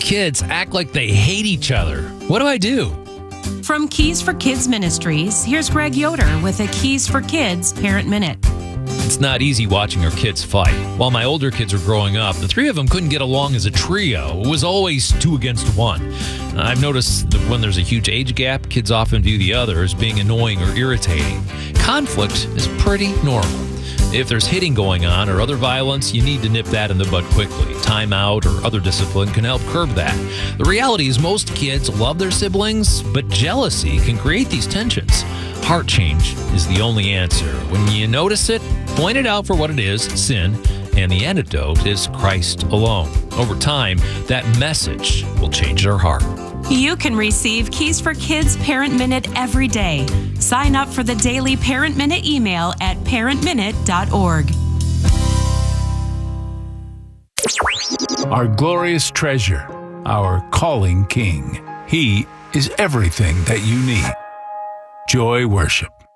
kids act like they hate each other. What do I do? From Keys for Kids Ministries, here's Greg Yoder with a Keys for Kids Parent Minute. It's not easy watching our kids fight. While my older kids were growing up, the three of them couldn't get along as a trio. It was always 2 against 1. I've noticed that when there's a huge age gap, kids often view the other as being annoying or irritating. Conflict is pretty normal. If there's hitting going on or other violence, you need to nip that in the bud quickly. Timeout or other discipline can help curb that. The reality is most kids love their siblings, but jealousy can create these tensions. Heart change is the only answer. When you notice it, point it out for what it is, sin, and the antidote is Christ alone. Over time, that message will change their heart. You can receive Keys for Kids Parent Minute every day. Sign up for the daily Parent Minute email at parentminute.org. Our glorious treasure, our calling King. He is everything that you need. Joy Worship.